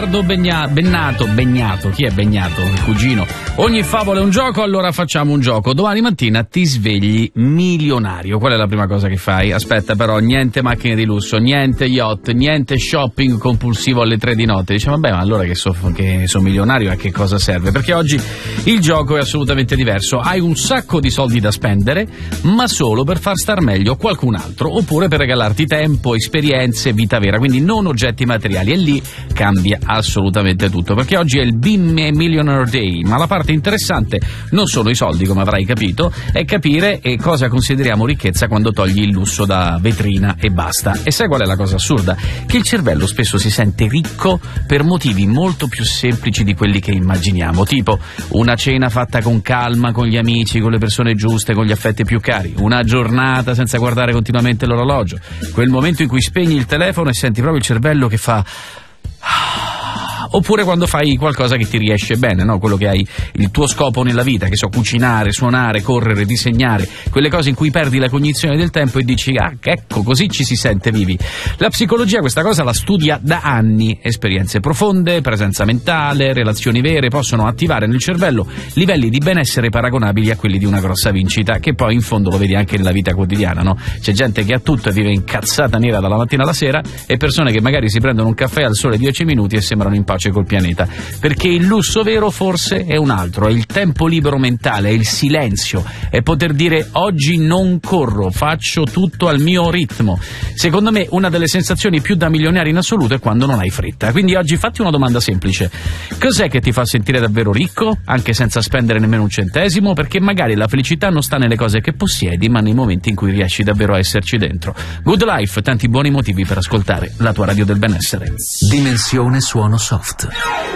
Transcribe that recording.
Begnato, chi è Begnato? Il cugino. Ogni favola è un gioco, allora facciamo un gioco. Domani mattina ti svegli milionario. Qual è la prima cosa che fai? Aspetta però, niente macchine di lusso, niente yacht, niente shopping compulsivo alle 3 di notte. Dice, vabbè, ma allora che sono milionario a che cosa serve? Perché oggi il gioco è assolutamente diverso. Hai un sacco di soldi da spendere, ma solo per far star meglio qualcun altro, oppure per regalarti tempo, esperienze, vita vera, quindi non oggetti materiali. E lì cambia assolutamente tutto, perché oggi è il Be Millionaire Day, ma la parte interessante non sono i soldi, come avrai capito, è capire cosa consideriamo ricchezza quando togli il lusso da vetrina e basta. E sai qual è la cosa assurda? Che il cervello spesso si sente ricco per motivi molto più semplici di quelli che immaginiamo, tipo una cena fatta con calma, con gli amici, con le persone giuste, con gli affetti più cari, una giornata senza guardare continuamente l'orologio, quel momento in cui spegni il telefono e senti proprio il cervello che fa... Oppure quando fai qualcosa che ti riesce bene, no? Quello che hai il tuo scopo nella vita, che so, cucinare, suonare, correre, disegnare, quelle cose in cui perdi la cognizione del tempo e dici, ecco, così ci si sente vivi. La psicologia questa cosa la studia da anni. Esperienze profonde, presenza mentale, relazioni vere possono attivare nel cervello livelli di benessere paragonabili a quelli di una grossa vincita, che poi in fondo lo vedi anche nella vita quotidiana, no? C'è gente che ha tutto e vive incazzata nera dalla mattina alla sera, e persone che magari si prendono un caffè al sole 10 minuti e sembrano in pace col pianeta, perché il lusso vero forse è un altro, è il tempo libero mentale, è il silenzio, è poter dire oggi non corro, faccio tutto al mio ritmo. Secondo me una delle sensazioni più da milionario in assoluto è quando non hai fretta. Quindi oggi fatti una domanda semplice: cos'è che ti fa sentire davvero ricco, anche senza spendere nemmeno un centesimo? Perché magari la felicità non sta nelle cose che possiedi, ma nei momenti in cui riesci davvero a esserci dentro. Good Life, tanti buoni motivi per ascoltare la tua radio del benessere. Dimensione suono soft.